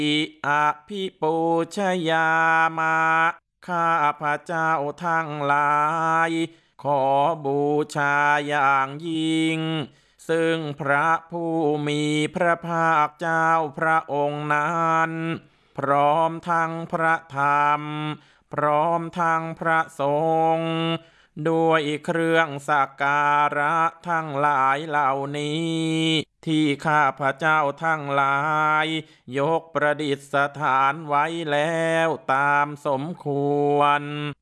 อภิปูชยามาข้าพระเจ้าทั้งหลายขอบูชาอย่างยิ่งซึ่งพระผู้มีพระภาคเจ้าพระองค์นั้นพร้อมทั้งพระธรรมพร้อมทั้งพระสงฆ์ด้วยเครื่องสักการะทั้งหลายเหล่านี้ที่ข้าพระเจ้าทั้งหลายยกประดิษฐานไว้แล้วตามสมควร